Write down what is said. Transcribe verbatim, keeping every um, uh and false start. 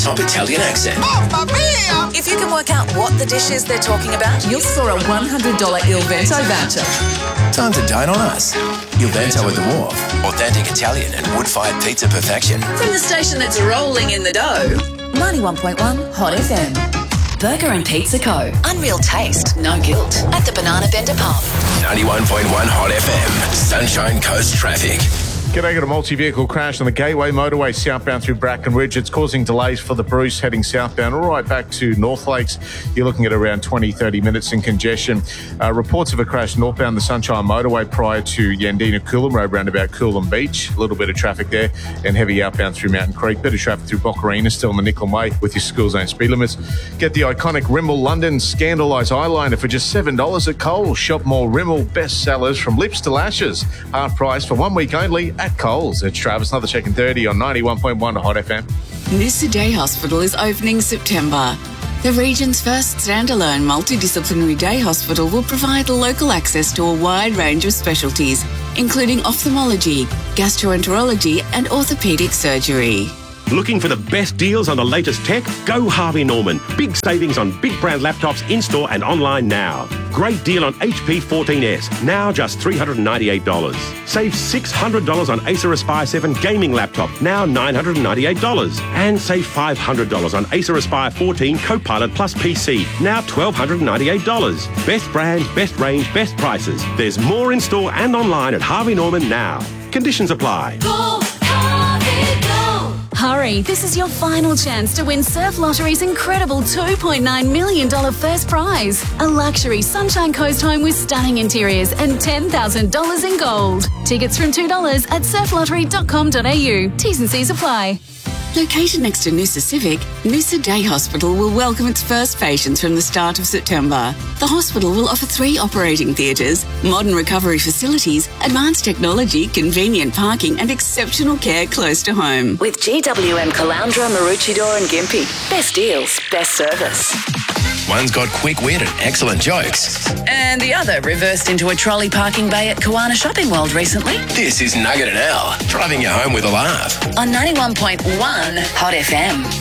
top Italian accent. Mamma mia! If you can work out what the dish is they're talking about, you'll score a one hundred dollars Il Vento voucher. Time to dine on us. Il Vento at the Wharf. Authentic Italian and wood-fired pizza perfection. From the station that's rolling in the dough. ninety-one point one Hot F M. Burger and Pizza Co. Unreal taste, no guilt. At the Banana Bender Pub. ninety-one point one Hot F M. Sunshine Coast traffic. G'day, got a multi-vehicle crash on the Gateway Motorway southbound through Brackenridge. It's causing delays for the Bruce heading southbound all right back to North Lakes. You're looking at around twenty, thirty minutes in congestion. Uh, reports of a crash northbound the Sunshine Motorway prior to Yandina Coolum Road roundabout Coolum Beach. A little bit of traffic there and heavy outbound through Mountain Creek. Bit of traffic through Boccarina still in the Nicholm Way with your school zone speed limits. Get the iconic Rimmel London Scandalised eyeliner for just seven dollars at Coles. Shop more Rimmel bestsellers from lips to lashes. Half price for one week only at Coles. It's Travis, another check in thirty on ninety-one point one Hot F M. Noosa Day Hospital is opening September. The region's first standalone multidisciplinary day hospital will provide local access to a wide range of specialties, including ophthalmology, gastroenterology and orthopaedic surgery. Looking for the best deals on the latest tech? Go Harvey Norman. Big savings on big brand laptops in-store and online now. Great deal on H P fourteen S, now just three hundred ninety-eight dollars. Save six hundred dollars on Acer Aspire seven gaming laptop, now nine hundred ninety-eight dollars. And save five hundred dollars on Acer Aspire fourteen Copilot Plus P C, now one thousand two hundred ninety-eight dollars. Best brands, best range, best prices. There's more in-store and online at Harvey Norman now. Conditions apply. Go Harvey, go! Hurry, this is your final chance to win Surf Lottery's incredible two point nine million dollars first prize. A luxury Sunshine Coast home with stunning interiors and ten thousand dollars in gold. Tickets from two dollars at surf lottery dot com dot a u. T's and C's apply. Located next to Noosa Civic, Noosa Day Hospital will welcome its first patients from the start of September. The hospital will offer three operating theatres, modern recovery facilities, advanced technology, convenient parking and exceptional care close to home. With G W M Caloundra, Maroochydore and Gympie. Best deals, best service. One's got quick wit and excellent jokes. And the other reversed into a trolley parking bay at Kiwana Shopping World recently. This is Nugget and Al, driving you home with a laugh. On ninety-one point one Hot F M.